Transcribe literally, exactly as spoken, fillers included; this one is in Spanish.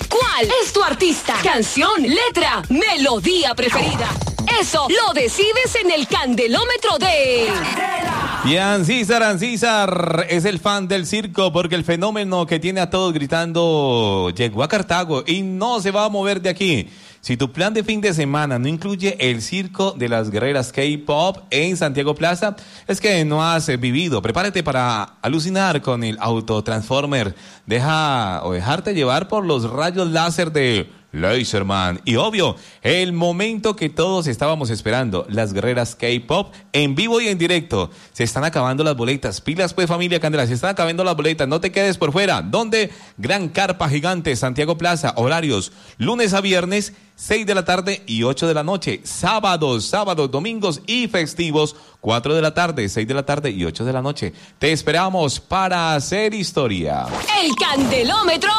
¿Cuál es tu artista, canción, letra, melodía preferida? Eso lo decides en el candelómetro de... Y Ancísar, Ancísar es el fan del circo porque el fenómeno que tiene a todos gritando llegó a Cartago y no se va a mover de aquí. Si tu plan de fin de semana no incluye el circo de las guerreras K-pop en Santiago Plaza, es que no has vivido. Prepárate para alucinar con el Autotransformer. Deja o dejarte llevar por los rayos láser de Laserman. Y obvio, el momento que todos estábamos esperando, las guerreras K-pop en vivo y en directo. Se están acabando las boletas. Pilas pues, familia Candela, se están acabando las boletas. No te quedes por fuera. ¿Dónde? Gran Carpa Gigante, Santiago Plaza. Horarios, lunes a viernes, seis de la tarde y ocho de la noche. Sábados, sábados, domingos y festivos, cuatro de la tarde, seis de la tarde y ocho de la noche. Te esperamos para hacer historia. El candelómetro